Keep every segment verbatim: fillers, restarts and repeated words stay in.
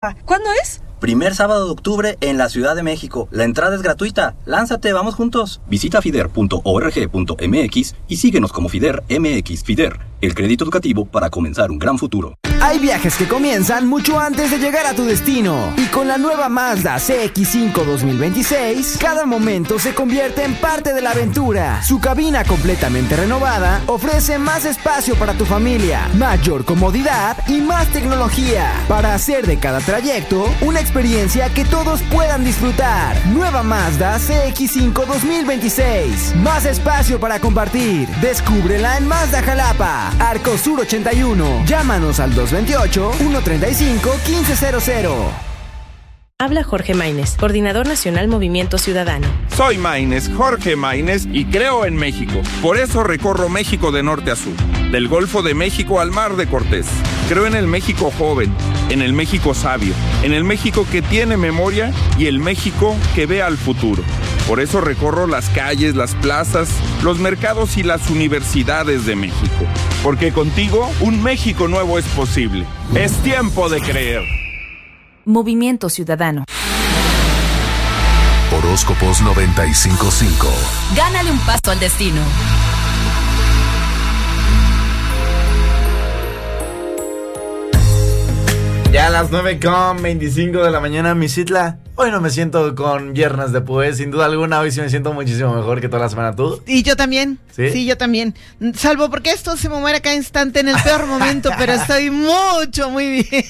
¿Cuándo es? Primer sábado de octubre en la Ciudad de México. La entrada es gratuita. Lánzate, vamos juntos. Visita fider punto org punto mx y síguenos como Fider M X. Fider, el crédito educativo para comenzar un gran futuro. Hay viajes que comienzan mucho antes de llegar a tu destino. Y con la nueva Mazda C X cinco dos mil veintiséis, cada momento se convierte en parte de la aventura. Su cabina completamente renovada ofrece más espacio para tu familia, mayor comodidad y más tecnología para hacer de cada trayecto una experiencia que todos puedan disfrutar. Nueva Mazda C X cinco dos mil veintiséis. Más espacio para compartir. Descúbrela en Mazda Jalapa, Arco Sur ochenta y uno. Llámanos al dos veintiocho, uno treinta y cinco, quince cero cero. Habla Jorge Maínez, Coordinador Nacional Movimiento Ciudadano. Soy Maínez, Jorge Maínez, y creo en México. Por eso recorro México de norte a sur, del Golfo de México al Mar de Cortés. Creo en el México joven, en el México sabio, en el México que tiene memoria y el México que ve al futuro. Por eso recorro las calles, las plazas, los mercados y las universidades de México. Porque contigo, un México nuevo es posible. Es tiempo de creer. Movimiento Ciudadano. Horóscopos noventa y cinco punto cinco. Gánale un paso al destino. Ya a las nueve con veinticinco de la mañana, mi Citla. Hoy no me siento con viernes de pues, sin duda alguna. Hoy sí me siento muchísimo mejor que toda la semana. ¿Tú? Y yo también. ¿Sí? Sí, yo también. Salvo porque esto se me muere cada instante en el peor momento, pero estoy mucho, muy bien.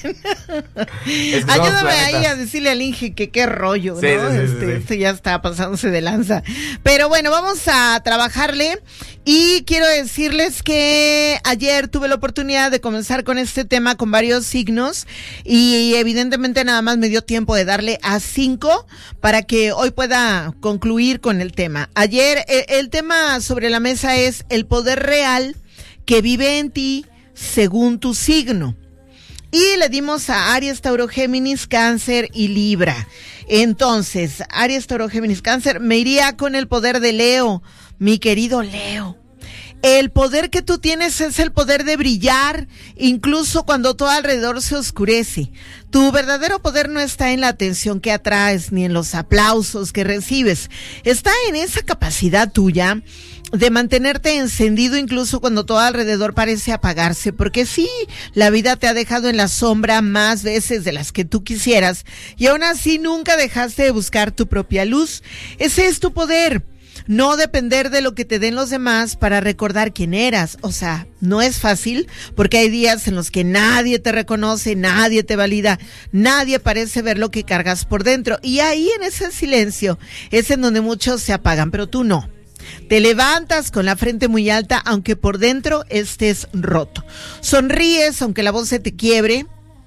Es que ayúdame ahí a decirle al Inge que qué rollo, sí, ¿no? Sí, sí, este, sí, sí. Este ya está pasándose de lanza. Pero bueno, vamos a trabajarle. Y quiero decirles que ayer tuve la oportunidad de comenzar con este tema con varios signos y evidentemente nada más me dio tiempo de darle a cinco para que hoy pueda concluir con el tema. Ayer el, el tema sobre la mesa es el poder real que vive en ti según tu signo. Y le dimos a Aries, Tauro, Géminis, Cáncer y Libra. Entonces, Aries, Tauro, Géminis, Cáncer, me iría con el poder de Leo, mi querido Leo. El poder que tú tienes es el poder de brillar, incluso cuando todo alrededor se oscurece. Tu verdadero poder no está en la atención que atraes, ni en los aplausos que recibes. Está en esa capacidad tuya de mantenerte encendido incluso cuando todo alrededor parece apagarse, porque sí, la vida te ha dejado en la sombra más veces de las que tú quisieras, y aún así nunca dejaste de buscar tu propia luz. Ese es tu poder. No depender de lo que te den los demás para recordar quién eras. O sea, no es fácil porque hay días en los que nadie te reconoce, nadie te valida, nadie parece ver lo que cargas por dentro. Y ahí en ese silencio es en donde muchos se apagan, pero tú no. Te levantas con la frente muy alta aunque por dentro estés roto. Sonríes aunque la voz se te quiebre.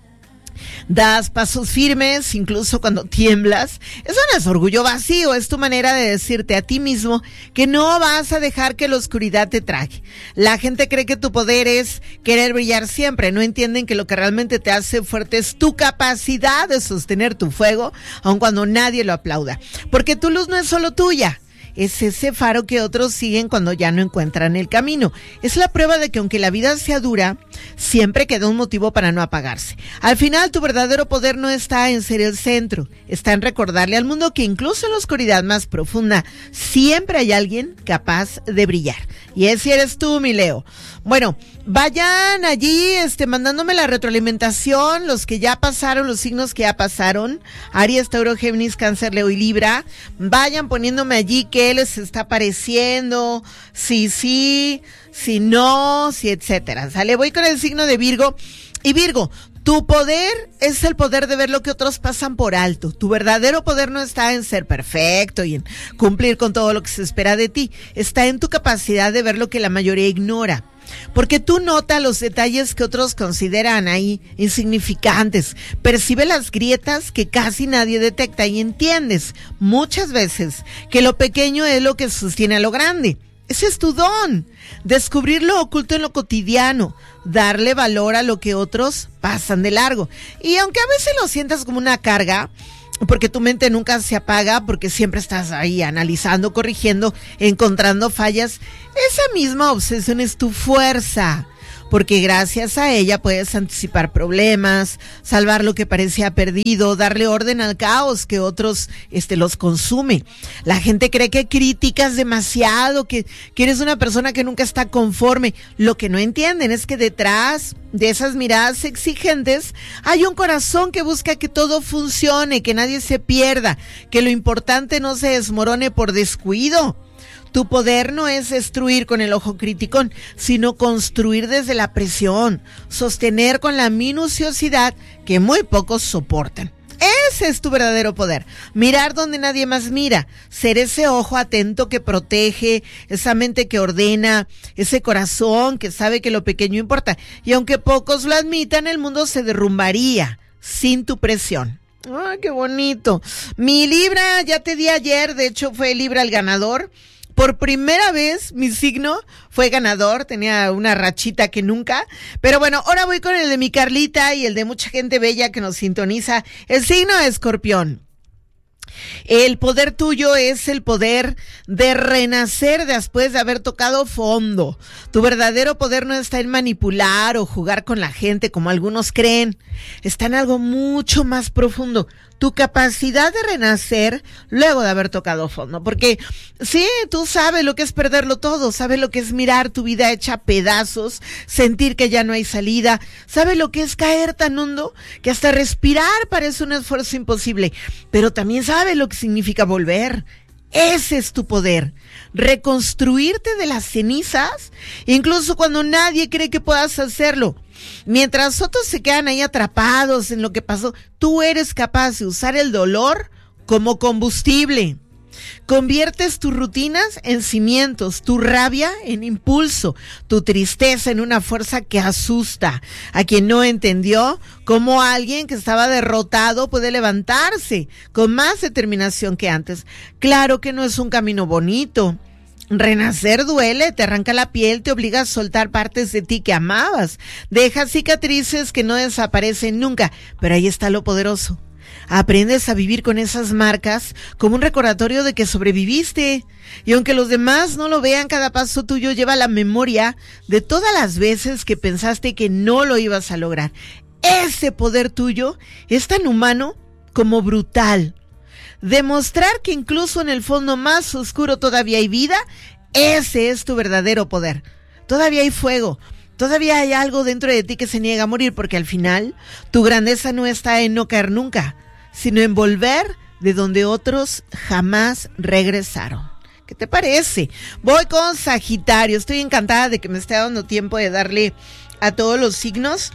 Das pasos firmes, incluso cuando tiemblas. Eso no es orgullo vacío, es tu manera de decirte a ti mismo que no vas a dejar que la oscuridad te trague. La gente cree que tu poder es querer brillar siempre, no entienden que lo que realmente te hace fuerte es tu capacidad de sostener tu fuego, aun cuando nadie lo aplauda. Porque tu luz no es solo tuya. Es ese faro que otros siguen cuando ya no encuentran el camino. Es la prueba de que aunque la vida sea dura, siempre queda un motivo para no apagarse. Al final, tu verdadero poder no está en ser el centro, está en recordarle al mundo que incluso en la oscuridad más profunda, siempre hay alguien capaz de brillar. Y ese eres tú, mi Leo. Bueno, vayan allí este, mandándome la retroalimentación, los que ya pasaron, los signos que ya pasaron, Aries, Tauro, Géminis, Cáncer, Leo y Libra. Vayan poniéndome allí qué les está pareciendo, si sí, si no, si etcétera. Sale, voy con el signo de Virgo. Y Virgo, tu poder es el poder de ver lo que otros pasan por alto. Tu verdadero poder no está en ser perfecto y en cumplir con todo lo que se espera de ti. Está en tu capacidad de ver lo que la mayoría ignora. Porque tú notas los detalles que otros consideran ahí insignificantes, percibe las grietas que casi nadie detecta y entiendes muchas veces que lo pequeño es lo que sostiene a lo grande. Ese es tu don, descubrir lo oculto en lo cotidiano, darle valor a lo que otros pasan de largo. Y aunque a veces lo sientas como una carga, porque tu mente nunca se apaga, porque siempre estás ahí analizando, corrigiendo, encontrando fallas, esa misma obsesión es tu fuerza. porque gracias a ella puedes anticipar problemas, salvar lo que parecía perdido, darle orden al caos que otros este, los consume. La gente cree que criticas demasiado, que, que eres una persona que nunca está conforme. Lo que no entienden es que detrás de esas miradas exigentes hay un corazón que busca que todo funcione, que nadie se pierda, que lo importante no se desmorone por descuido. Tu poder no es destruir con el ojo criticón, sino construir desde la presión, sostener con la minuciosidad que muy pocos soportan. Ese es tu verdadero poder. Mirar donde nadie más mira. Ser ese ojo atento que protege, esa mente que ordena, ese corazón que sabe que lo pequeño importa. Y aunque pocos lo admitan, el mundo se derrumbaría sin tu presión. ¡Ay, qué bonito! Mi Libra, ya te di ayer, de hecho fue Libra el ganador. Por primera vez mi signo fue ganador, tenía una rachita que nunca, pero bueno, ahora voy con el de mi Carlita y el de mucha gente bella que nos sintoniza, el signo de Escorpión. El poder tuyo es el poder de renacer después de haber tocado fondo. Tu verdadero poder no está en manipular o jugar con la gente como algunos creen. Está en algo mucho más profundo. Tu capacidad de renacer luego de haber tocado fondo. Porque sí, tú sabes lo que es perderlo todo. Sabes lo que es mirar tu vida hecha a pedazos. Sentir que ya no hay salida. Sabes lo que es caer tan hondo que hasta respirar parece un esfuerzo imposible. Pero también sabes lo que significa volver. Ese es tu poder. Reconstruirte de las cenizas, incluso cuando nadie cree que puedas hacerlo. Mientras otros se quedan ahí atrapados en lo que pasó, tú eres capaz de usar el dolor como combustible. Conviertes tus rutinas en cimientos, tu rabia en impulso, tu tristeza en una fuerza que asusta a quien no entendió cómo alguien que estaba derrotado puede levantarse con más determinación que antes. Claro que no es un camino bonito. Renacer duele, te arranca la piel, te obliga a soltar partes de ti que amabas, deja cicatrices que no desaparecen nunca, pero ahí está lo poderoso. Aprendes a vivir con esas marcas como un recordatorio de que sobreviviste. Y aunque los demás no lo vean, cada paso tuyo lleva la memoria de todas las veces que pensaste que no lo ibas a lograr. Ese poder tuyo es tan humano como brutal. Demostrar que incluso en el fondo más oscuro todavía hay vida, ese es tu verdadero poder. Todavía hay fuego. Todavía hay algo dentro de ti que se niega a morir, porque al final tu grandeza no está en no caer nunca, sino en volver de donde otros jamás regresaron. ¿Qué te parece? Voy con Sagitario. Estoy encantada de que me esté dando tiempo de darle a todos los signos.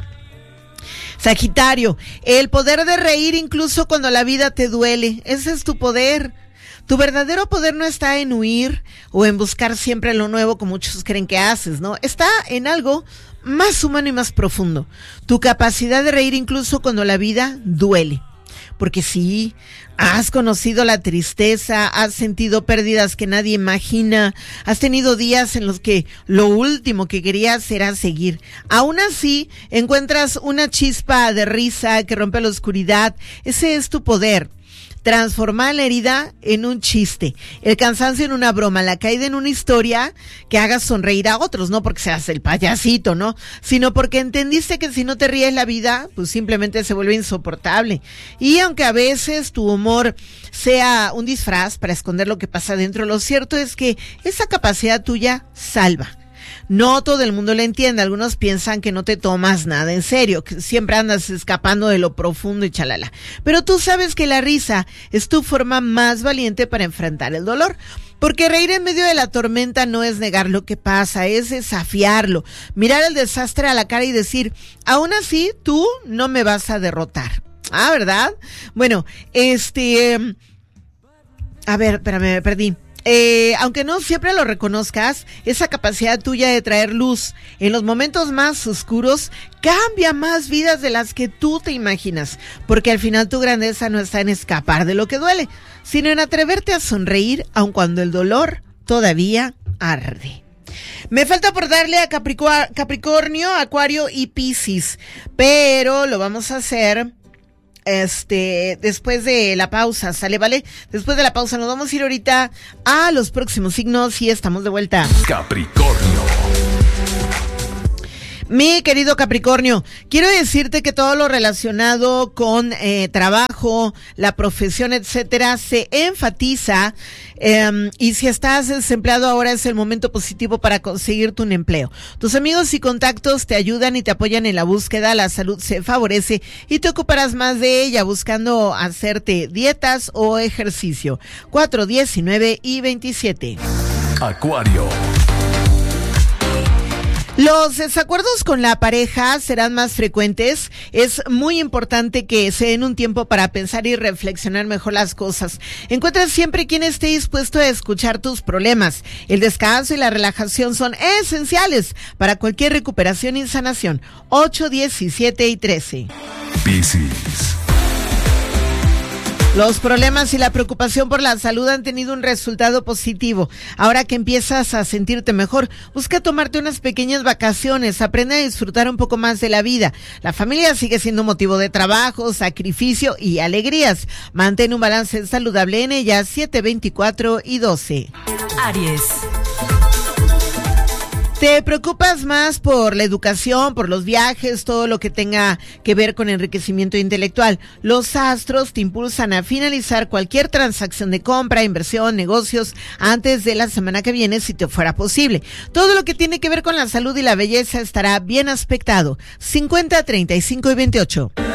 Sagitario, el poder de reír incluso cuando la vida te duele. Ese es tu poder. Tu verdadero poder no está en huir o en buscar siempre lo nuevo como muchos creen que haces, ¿no? Está en algo más humano y más profundo. Tu capacidad de reír incluso cuando la vida duele. Porque sí, has conocido la tristeza, has sentido pérdidas que nadie imagina, has tenido días en los que lo último que querías era seguir. Aún así, encuentras una chispa de risa que rompe la oscuridad. Ese es tu poder. Transformar la herida en un chiste, el cansancio en una broma, la caída en una historia que haga sonreír a otros, no porque seas el payasito, ¿no? Sino porque entendiste que si no te ríes la vida, pues simplemente se vuelve insoportable. Y aunque a veces tu humor sea un disfraz para esconder lo que pasa dentro, lo cierto es que esa capacidad tuya salva. No todo el mundo lo entiende, algunos piensan que no te tomas nada en serio, que siempre andas escapando de lo profundo y chalala. Pero tú sabes que la risa es tu forma más valiente para enfrentar el dolor. Porque reír en medio de la tormenta no es negar lo que pasa, es desafiarlo, mirar el desastre a la cara y decir, aún así tú no me vas a derrotar. Ah, ¿verdad? Bueno, este... A ver, espérame, me perdí. Eh, aunque no siempre lo reconozcas, esa capacidad tuya de traer luz en los momentos más oscuros cambia más vidas de las que tú te imaginas, porque al final tu grandeza no está en escapar de lo que duele, sino en atreverte a sonreír aun cuando el dolor todavía arde. Me falta por darle a Capricu- Capricornio, Acuario y Piscis, pero lo vamos a hacer Este, después de la pausa, ¿sale? ¿Vale? Después de la pausa nos vamos a ir ahorita a los próximos signos y estamos de vuelta. Capricornio. Mi querido Capricornio, quiero decirte que todo lo relacionado con eh, trabajo, la profesión, etcétera, se enfatiza eh, y si estás desempleado ahora es el momento positivo para conseguirte un empleo. Tus amigos y contactos te ayudan y te apoyan en la búsqueda, la salud se favorece y te ocuparás más de ella buscando hacerte dietas o ejercicio. cuatro, diecinueve y veintisiete. Acuario. Los desacuerdos con la pareja serán más frecuentes. Es muy importante que se den un tiempo para pensar y reflexionar mejor las cosas. Encuentra siempre quien esté dispuesto a escuchar tus problemas. El descanso y la relajación son esenciales para cualquier recuperación y sanación. ocho, diecisiete y trece. Piscis. Los problemas y la preocupación por la salud han tenido un resultado positivo. Ahora que empiezas a sentirte mejor, busca tomarte unas pequeñas vacaciones, aprende a disfrutar un poco más de la vida. La familia sigue siendo motivo de trabajo, sacrificio y alegrías. Mantén un balance saludable en ella. siete, veinticuatro y doce. Aries. ¿Te preocupas más por la educación, por los viajes, todo lo que tenga que ver con enriquecimiento intelectual? Los astros te impulsan a finalizar cualquier transacción de compra, inversión, negocios antes de la semana que viene, si te fuera posible. Todo lo que tiene que ver con la salud y la belleza estará bien aspectado. cincuenta, treinta y cinco y veintiocho.